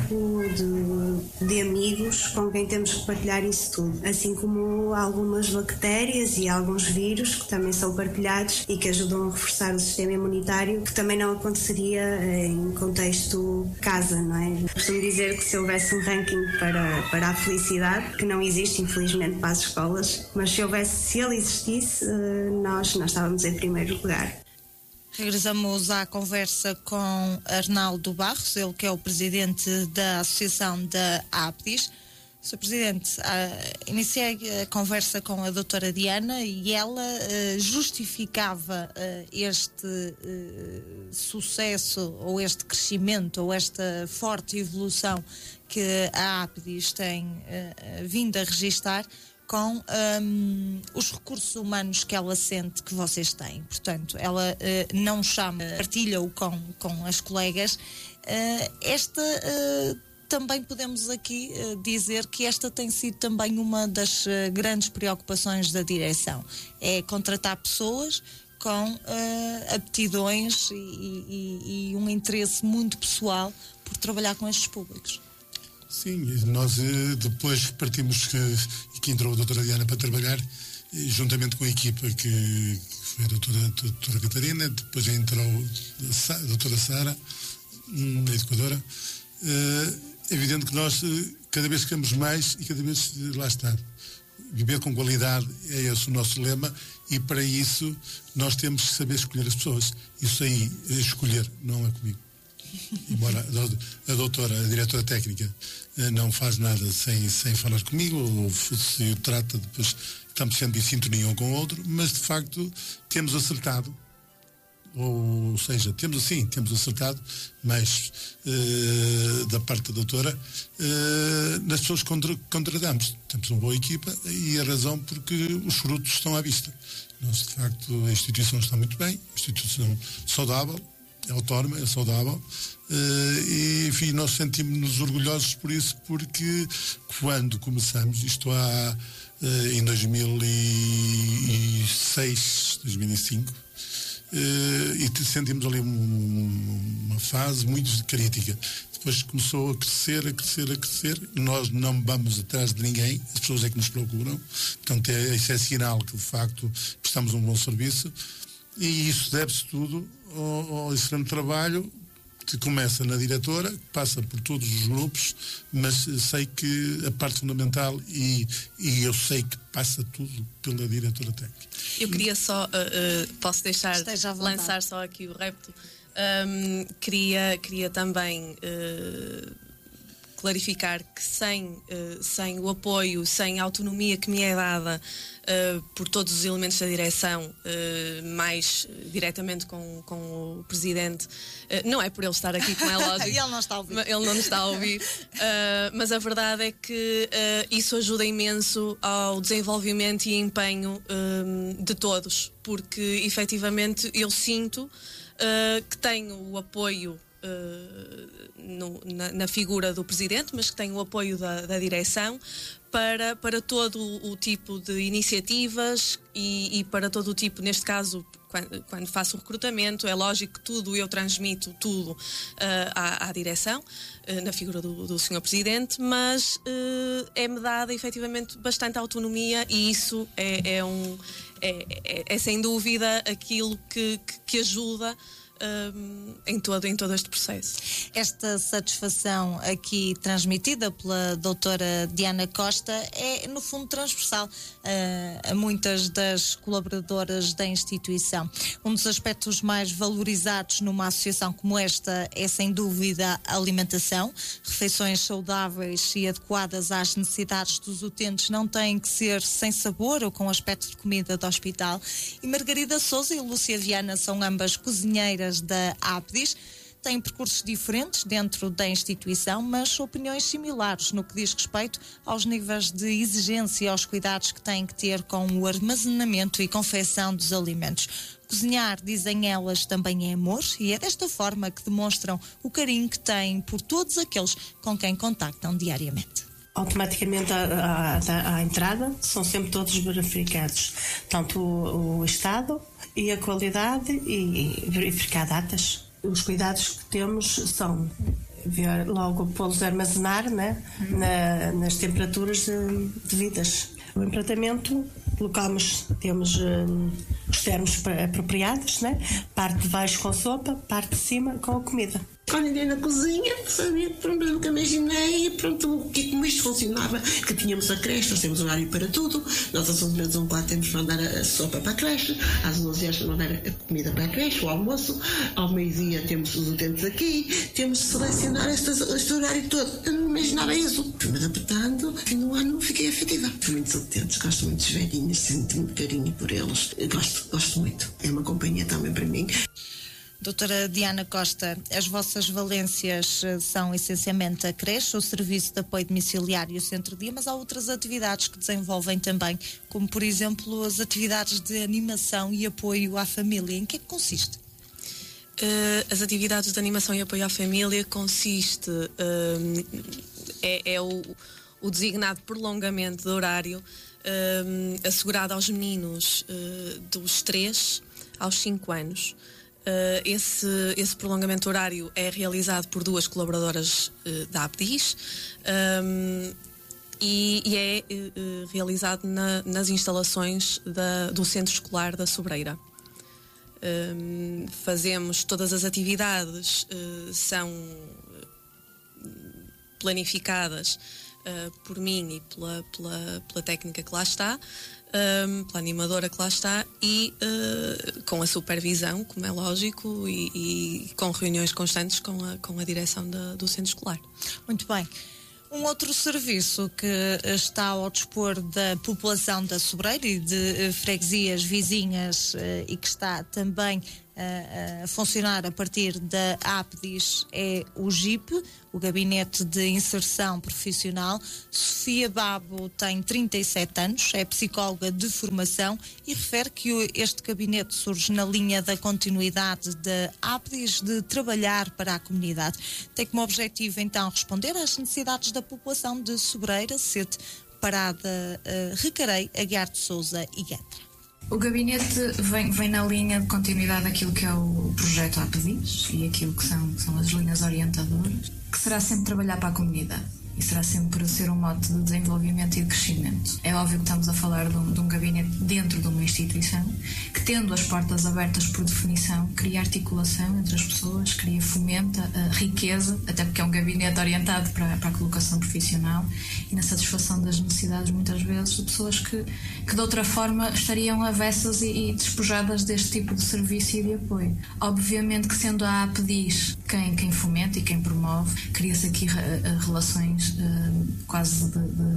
de amigos com quem temos que partilhar isso tudo, assim como algumas bactérias e alguns vírus que também são partilhados e que ajudam a reforçar o sistema imunitário, que também não aconteceria em contexto casa, não é? Costumo dizer que se houvesse um ranking para a felicidade, que não existe infelizmente para as escolas, mas se ele existisse, nós estávamos em primeiro lugar. Regressamos à conversa com Arnaldo Barros, ele que é o presidente da Associação da APDIS. Sr. Presidente, iniciei a conversa com a doutora Diana e ela justificava este sucesso ou este crescimento ou esta forte evolução que a APDIS tem vindo a registar com os recursos humanos que ela sente que vocês têm. Portanto, ela não chama, partilha-o com as colegas, esta também podemos aqui dizer que esta tem sido também uma das grandes preocupações da direção, é contratar pessoas com aptidões e um interesse muito pessoal por trabalhar com estes públicos. Sim, nós depois partimos que entrou a doutora Diana para trabalhar, juntamente com a equipa que foi a doutora Catarina, depois entrou a doutora Sara, a educadora. É evidente que nós cada vez queremos mais e cada vez, lá está, viver com qualidade é esse o nosso lema, e para isso nós temos que saber escolher as pessoas. Isso aí, escolher, não é comigo. Embora a doutora, a diretora técnica, não faz nada sem falar comigo, ou se trata, depois estamos sempre em sintonia um com o outro, mas de facto temos acertado, ou seja, temos acertado, mas da parte da doutora, nas pessoas que contratamos. Temos uma boa equipa e a razão porque os frutos estão à vista. Nós, de facto, a instituição está muito bem, a instituição saudável, é autónoma, é saudável, e enfim, nós sentimos-nos orgulhosos por isso, porque quando começamos, isto há em 2006, 2005, e sentimos ali uma fase muito crítica. Depois começou a crescer, nós não vamos atrás de ninguém, as pessoas é que nos procuram, portanto isso é sinal que de facto prestamos um bom serviço, e isso deve-se tudo ao excelente trabalho que começa na diretora, que passa por todos os grupos, mas sei que a parte fundamental, e eu sei que passa tudo pela diretora técnica. Eu queria só, posso deixar lançar só aqui o repto, queria também clarificar que sem o apoio, sem a autonomia que me é dada por todos os elementos da direção, mais diretamente com o Presidente, não é por ele estar aqui, como é lógico. Ele não está a ouvir. Ele não nos está a ouvir, mas a verdade é que isso ajuda imenso ao desenvolvimento e empenho de todos, porque efetivamente eu sinto que tenho o apoio na figura do Presidente, mas que tem o apoio da direção para todo o tipo de iniciativas e para todo o tipo, neste caso, quando faço o recrutamento, é lógico que tudo eu transmito tudo à direção, na figura do Sr. Presidente, mas é-me dada efetivamente bastante autonomia, e isso é sem dúvida aquilo que ajuda em todo este processo. Esta satisfação aqui transmitida pela doutora Diana Costa é, no fundo, transversal a muitas das colaboradoras da instituição. Um dos aspectos mais valorizados numa associação como esta é, sem dúvida, a alimentação. Refeições saudáveis e adequadas às necessidades dos utentes não têm que ser sem sabor ou com aspecto de comida de hospital. E Margarida Sousa e Lúcia Viana são ambas cozinheiras da APDIS, têm percursos diferentes dentro da instituição, mas opiniões similares no que diz respeito aos níveis de exigência e aos cuidados que têm que ter com o armazenamento e confecção dos alimentos. Cozinhar, dizem elas, também é amor, e é desta forma que demonstram o carinho que têm por todos aqueles com quem contactam diariamente. Automaticamente à entrada são sempre todos verificados, tanto o estado e a qualidade, e verificar datas. Os cuidados que temos são ver logo pô-los a armazenar, né, nas temperaturas devidas. O empratamento, colocamos, temos os termos apropriados, né? Parte de baixo com sopa, parte de cima com a comida. Quando entrei na cozinha, sabia, pronto, nunca imaginei, pronto, como isto funcionava, que tínhamos a creche, nós temos horário para tudo, nós às 11 meses temos que mandar a sopa para a creche, às 11 horas mandar a comida para a creche, o almoço, ao meio-dia temos os utentes aqui, temos de selecionar este horário todo. Eu não imaginava isso. Fui-me adaptando, no fim do ano fiquei afetiva. Fui muitos utentes, gosto muito dos velhinhos, sinto muito carinho por eles, gosto muito, é uma companhia também para mim. Doutora Diana Costa, as vossas valências são essencialmente a creche, o serviço de apoio domiciliário e o centro-dia, mas há outras atividades que desenvolvem também, como por exemplo as atividades de animação e apoio à família. Em que é que consiste? As atividades de animação e apoio à família consiste, o designado prolongamento de horário assegurado aos meninos dos 3 aos 5 anos. Esse prolongamento horário é realizado por 2 colaboradoras da APDIS e é realizado nas instalações do Centro Escolar da Sobreira. Fazemos todas as atividades, são planificadas por mim e pela técnica que lá está, pela animadora que lá está e com a supervisão, como é lógico, e com reuniões constantes com a direção do centro escolar. Muito bem. Um outro serviço que está ao dispor da população da Sobreira e de freguesias vizinhas e que está também a funcionar a partir da APDIS é o GIP, o Gabinete de Inserção Profissional. Sofia Babo tem 37 anos, é psicóloga de formação e refere que este gabinete surge na linha da continuidade da APDIS de trabalhar para a comunidade. Tem como objetivo então responder às necessidades da população de Sobreira, Sete, Parada, Recarei, Aguiar de Sousa e Gantra. O gabinete vem na linha de continuidade daquilo que é o projeto APDIS e aquilo que são as linhas orientadoras, que será sempre trabalhar para a comunidade e será sempre ser um mote de desenvolvimento e de crescimento. É óbvio que estamos a falar de um gabinete dentro de uma instituição que, tendo as portas abertas por definição, cria articulação entre as pessoas, fomenta a riqueza, até porque é um gabinete orientado para a colocação profissional e na satisfação das necessidades, muitas vezes, de pessoas que de outra forma estariam avessas e despojadas deste tipo de serviço e de apoio. Obviamente que, sendo a APDIS quem fomenta e quem promove, cria-se aqui relações quase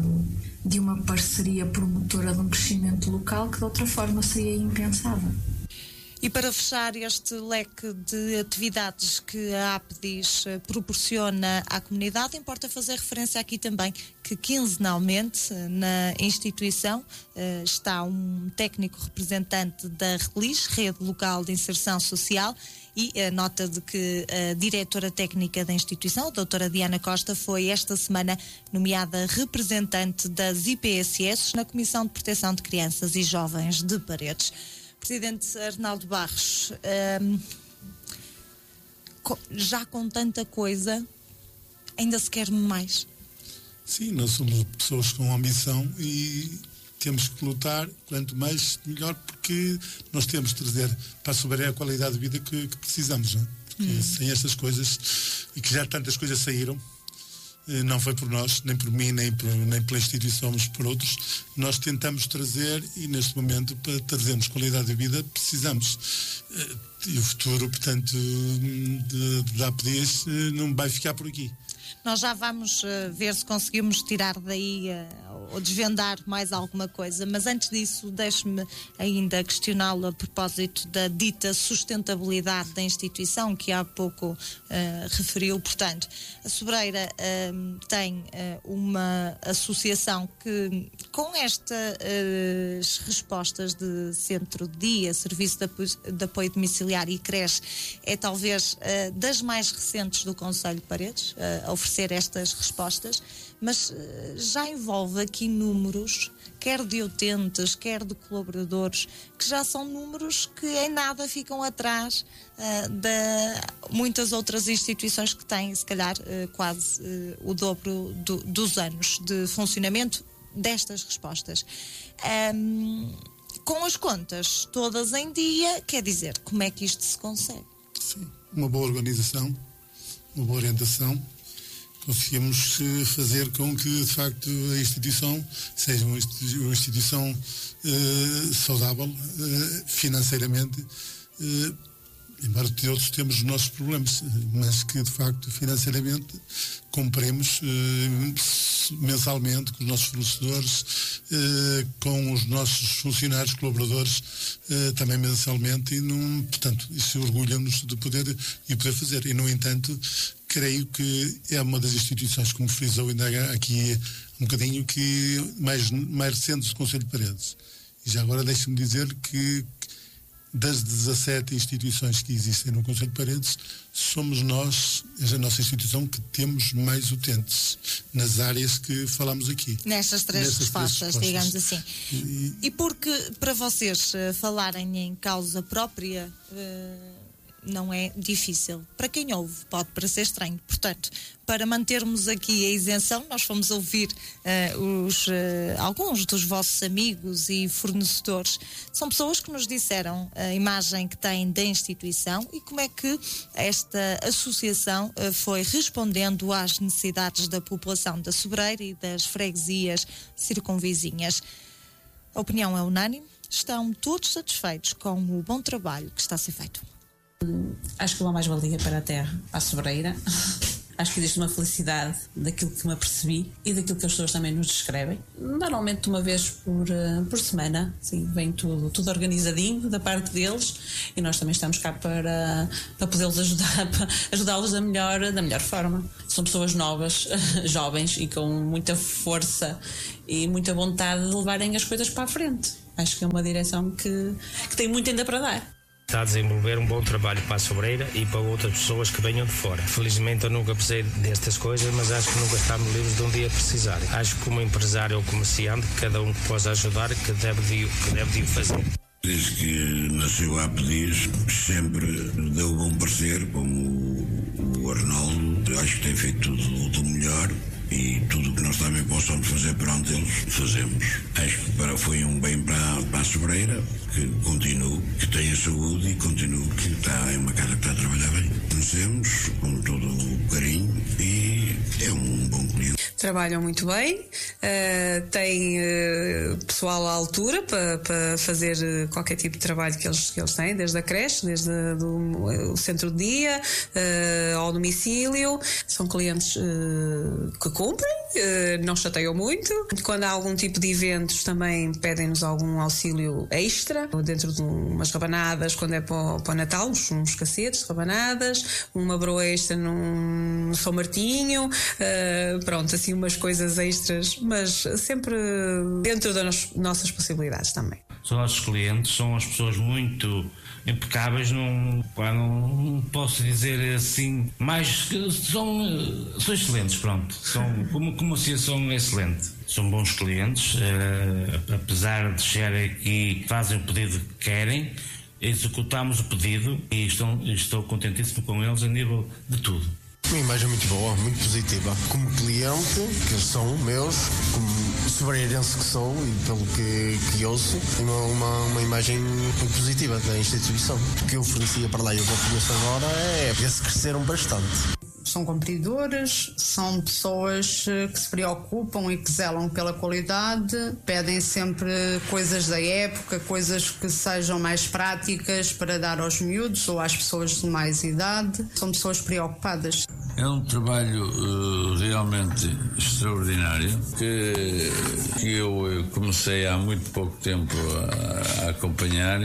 de uma parceria promotora de um crescimento local que de outra forma seria impensável. E para fechar este leque de atividades que a APDIS proporciona à comunidade, importa fazer referência aqui também que quinzenalmente na instituição está um técnico representante da RELIS, Rede Local de Inserção Social, e a nota de que a diretora técnica da instituição, a doutora Diana Costa, foi esta semana nomeada representante das IPSS na Comissão de Proteção de Crianças e Jovens de Paredes. Presidente Arnaldo Barros, já com tanta coisa, ainda se quer mais? Sim, nós somos pessoas com ambição e temos que lutar, quanto mais melhor, porque nós temos de trazer para a Sobreira a qualidade de vida que precisamos, não é? Porque sem estas coisas, e que já tantas coisas saíram, não foi por nós, nem por mim, nem pela instituição, mas por outros, nós tentamos trazer e neste momento, para trazermos qualidade de vida, precisamos. E o futuro, portanto, da APDIS não vai ficar por aqui. Nós já vamos ver se conseguimos tirar daí ou desvendar mais alguma coisa, mas antes disso deixe-me ainda questioná-lo a propósito da dita sustentabilidade da instituição que há pouco referiu. Portanto, a Sobreira tem uma associação que, com estas respostas de centro de dia, serviço de apoio domiciliário e creche, é talvez das mais recentes do Concelho de Paredes a oferecer estas respostas, mas já envolve aqui números, quer de utentes, quer de colaboradores, que já são números que em nada ficam atrás de muitas outras instituições que têm, se calhar, quase o dobro dos anos de funcionamento destas respostas. Com as contas todas em dia, quer dizer, como é que isto se consegue? Sim, uma boa organização, uma boa orientação. Conseguimos fazer com que, de facto, a instituição seja uma instituição saudável financeiramente, embora todos temos os nossos problemas, mas que, de facto, financeiramente cumprimos mensalmente com os nossos fornecedores, com os nossos funcionários, colaboradores, também mensalmente, e, portanto, isso orgulha-nos de poder fazer. E, no entanto, creio que é uma das instituições, como frisou ainda aqui um bocadinho, que mais recente do Concelho de Paredes. E já agora deixe-me dizer que das 17 instituições que existem no Concelho de Paredes, somos nós, a nossa instituição, que temos mais utentes nas áreas que falamos aqui. Nestas três respostas, digamos assim. E porque para vocês falarem em causa própria não é difícil. Para quem ouve, pode parecer estranho. Portanto, para mantermos aqui a isenção, nós fomos ouvir alguns dos vossos amigos e fornecedores. São pessoas que nos disseram a imagem que têm da instituição e como é que esta associação foi respondendo às necessidades da população da Sobreira e das freguesias circunvizinhas. A opinião é unânime. Estão todos satisfeitos com o bom trabalho que está a ser feito. Acho que é uma mais-valia para a terra, para a Sobreira. Acho que existe uma felicidade daquilo que me apercebi e daquilo que as pessoas também nos descrevem. Normalmente uma vez por semana, sim, vem tudo organizadinho da parte deles e nós também estamos cá para poder-los ajudar, para ajudá-los da melhor forma. São pessoas novas, jovens e com muita força e muita vontade de levarem as coisas para a frente. Acho que é uma direção que tem muito ainda para dar. Está a desenvolver um bom trabalho para a Sobreira e para outras pessoas que venham de fora. Felizmente eu nunca precisei destas coisas, mas acho que nunca estamos livres de um dia precisar. Acho que como empresário ou comerciante, cada um que possa ajudar, que deve de o fazer. Desde que nasceu a Apediz, sempre deu bom parecer, como o Arnaldo. Acho que tem feito tudo do melhor. E tudo o que nós também possamos fazer perante eles, fazemos. Acho que foi um bem para a Sobreira, que continue, que tenha saúde e continue, que é uma casa que está a trabalhar bem. Conhecemos com todo o carinho e é um bom cliente. Trabalham muito bem, têm pessoal à altura para fazer qualquer tipo de trabalho que eles têm, desde a creche, desde o centro de dia, ao domicílio. São clientes que cumprem, não chateiam muito. Quando há algum tipo de eventos também pedem-nos algum auxílio extra, dentro de umas rabanadas, quando é para o Natal, uns cacetes de rabanadas, uma broa extra num São Martinho, pronto, assim umas coisas extras, mas sempre dentro das nossas possibilidades também. Os nossos clientes são as pessoas muito impecáveis, não posso dizer assim, mas são excelentes, pronto. Como associação excelente. São bons clientes, apesar de chegarem aqui, fazem o pedido que querem, executamos o pedido e estou contentíssimo com eles a nível de tudo. Uma imagem muito boa, muito positiva. Como cliente, que eles são meus, como sobreirense que sou e pelo que ouço, uma imagem muito positiva da instituição. O que eu fornecia para lá e o que eu forneço agora eles cresceram bastante. São cumpridores, são pessoas que se preocupam e que zelam pela qualidade, pedem sempre coisas da época, coisas que sejam mais práticas para dar aos miúdos ou às pessoas de mais idade. São pessoas preocupadas. É um trabalho realmente extraordinário que eu comecei há muito pouco tempo a acompanhar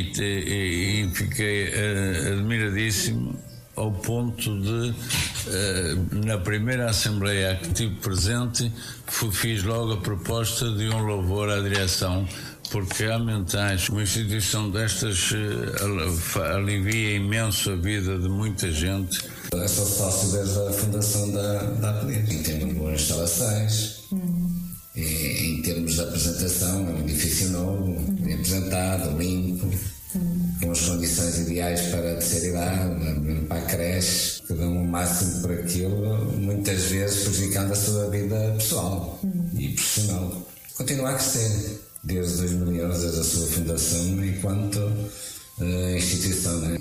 e fiquei admiradíssimo ao ponto de, na primeira Assembleia que estive presente, fiz logo a proposta de um louvor à direção, porque realmente acho que uma instituição destas alivia imenso a vida de muita gente. Eu sou sócio desde a fundação da Apediz. Em termos de boas instalações, em termos de apresentação, é um edifício novo, bem apresentado, limpo, com as condições ideais para a terceira idade, para a creche, que dão o máximo por aquilo, muitas vezes prejudicando a sua vida pessoal e profissional. Continua a crescer desde 2011, desde a sua fundação, enquanto instituição, né?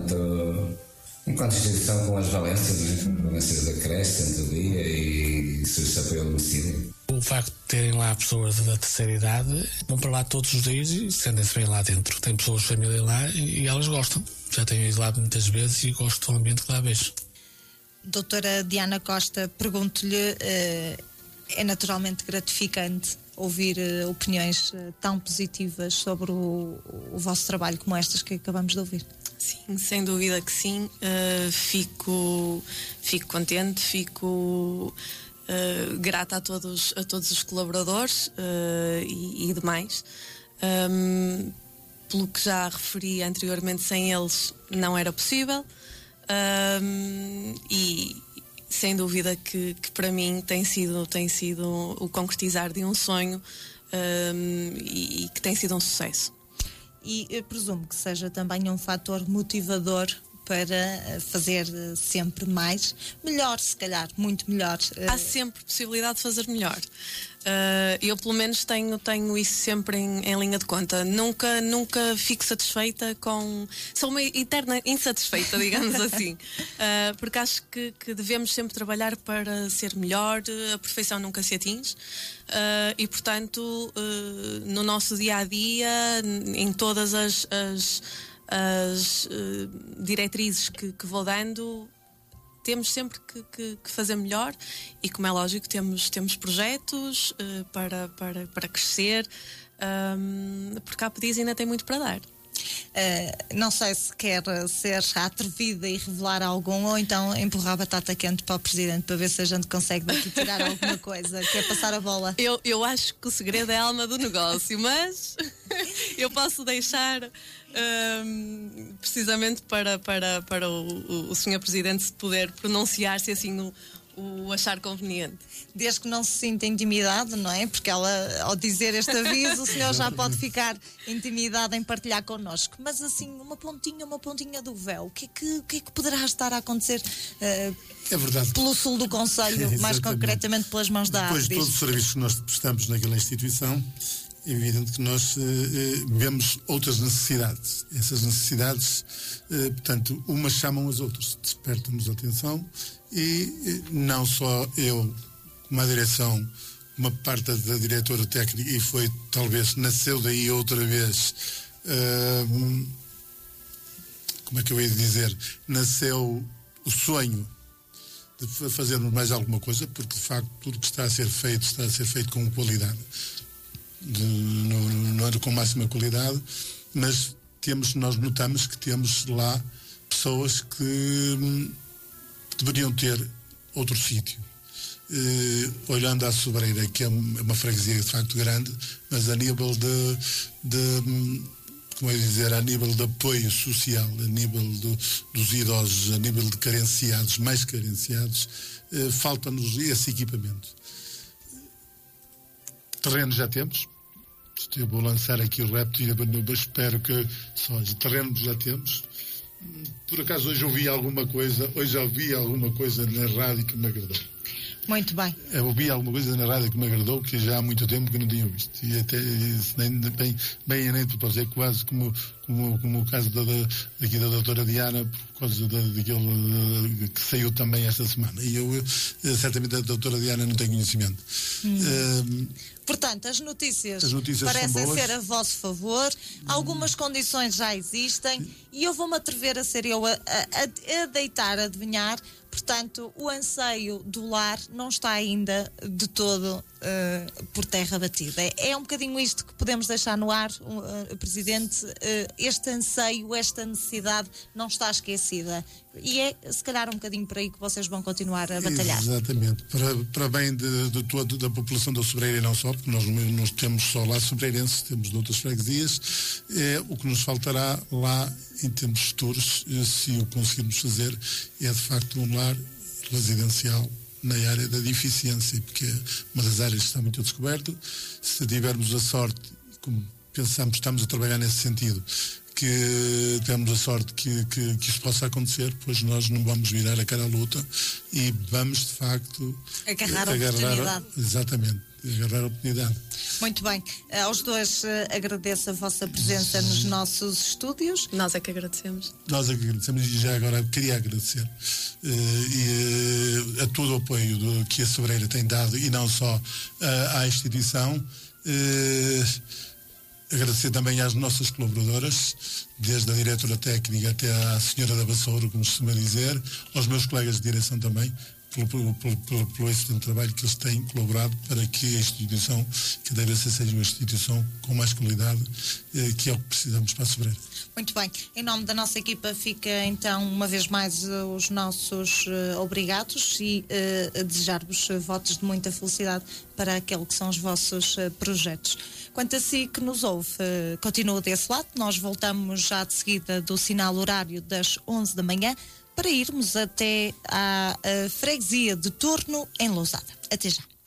Enquanto instituição com as valências, né? Com as valências da creche, centro do dia e serviço de apoio ao domicílio. O facto de terem lá pessoas da terceira idade, vão para lá todos os dias e sentem-se bem lá dentro. Tem pessoas de família lá e elas gostam. Já tenho ido lá muitas vezes e gosto do ambiente que lá vejo. Doutora Diana Costa, pergunto-lhe, é naturalmente gratificante ouvir opiniões tão positivas sobre o vosso trabalho como estas que acabamos de ouvir? Sim, sem dúvida que sim. Fico contente, fico grata a todos os colaboradores e demais. pelo que já referi anteriormente, sem eles não era possível. E sem dúvida que para mim tem sido o concretizar de um sonho, e que tem sido um sucesso. E eu presumo que seja também um fator motivador para fazer sempre mais, melhor, se calhar, muito melhor. Há sempre possibilidade de fazer melhor. Eu pelo menos tenho isso sempre em linha de conta. Nunca fico satisfeita com... Sou uma eterna insatisfeita, digamos assim. Porque acho que devemos sempre trabalhar para ser melhor. A perfeição nunca se atinge. E portanto, no nosso dia-a-dia, em todas as diretrizes que vou dando, temos sempre que fazer melhor, e como é lógico temos projetos para crescer, porque a APDIS ainda tem muito para dar. Não sei se quer ser atrevida e revelar algum, ou então empurrar a batata quente para o Presidente para ver se a gente consegue daqui tirar alguma coisa. Quer passar a bola? Eu acho que o segredo é a alma do negócio, mas eu posso deixar precisamente para o Sr. Presidente se poder pronunciar, se assim o achar conveniente. Desde que não se sinta intimidado, não é? Porque ela, ao dizer este aviso, o senhor já pode ficar intimidado em partilhar connosco. Mas assim, uma pontinha do véu. O que é que poderá estar a acontecer é verdade, pelo sul do concelho, mais concretamente pelas mãos da APDIS? Depois de todos os serviços que nós prestamos naquela instituição, é evidente que nós vemos outras necessidades. Essas necessidades, portanto, umas chamam as outras, despertam-nos a atenção, e não só eu, como a direção, uma parte da diretora técnica, e foi, talvez, nasceu daí outra vez, como é que eu ia dizer, nasceu o sonho de fazermos mais alguma coisa, porque de facto tudo que está a ser feito com qualidade. Não era com máxima qualidade, mas nós notamos que temos lá pessoas que deveriam ter outro sítio. Olhando à Sobreira, que é uma freguesia de facto grande, mas a nível como é dizer, a nível de apoio social, a nível dos idosos, a nível de carenciados, mais carenciados, falta-nos esse equipamento. Terreno já temos. Eu vou lançar aqui o repto e espero que só de terreno já temos. Por acaso hoje ouvi alguma coisa na rádio que me agradou. Muito bem. Eu ouvi alguma coisa na rádio que me agradou, que já há muito tempo que não tinha visto. E até bem para fazer, quase como o caso daqui da doutora Diana, por causa daquele que saiu também esta semana. E eu, certamente, a doutora Diana não tem conhecimento. Portanto, as notícias parecem ser a vosso favor, algumas condições já existem, e eu vou-me atrever a ser eu a deitar, a adivinhar. Portanto, o anseio do lar não está ainda de todo por terra batida. É um bocadinho isto que podemos deixar no ar, Presidente. Este anseio, esta necessidade não está esquecida. E é, se calhar, um bocadinho por aí que vocês vão continuar a batalhar. Exatamente. Para bem de toda da população da Sobreira, e não só, porque nós temos só lá sobreirenses, temos de outras freguesias. O que nos faltará lá, em termos futuros, se o conseguirmos fazer, é de facto um lar residencial na área da deficiência, porque é uma das áreas que está muito descoberto. Se tivermos a sorte, como pensamos, estamos a trabalhar nesse sentido, que temos a sorte que isso possa acontecer, pois nós não vamos virar a cara à luta e vamos, de facto, agarrar a oportunidade. Exatamente, agarrar a oportunidade. Muito bem. Aos dois agradeço a vossa presença nos nossos estúdios. Nós é que agradecemos. E já agora queria agradecer a todo o apoio que a Sobreira tem dado, e não só à instituição. Agradecer também às nossas colaboradoras, desde a diretora técnica até à senhora da vassoura, como se costuma dizer, aos meus colegas de direção também, pelo excelente trabalho que eles têm colaborado para que a instituição, que deve seja uma instituição com mais qualidade, que é o que precisamos para a Sobreira. Muito bem. Em nome da nossa equipa fica então uma vez mais os nossos obrigados e desejar-vos votos de muita felicidade para aquele que são os vossos projetos. Quanto a si que nos ouve, continua desse lado. Nós voltamos já de seguida do sinal horário das 11 da manhã para irmos até à freguesia de Torno, em Lousada. Até já.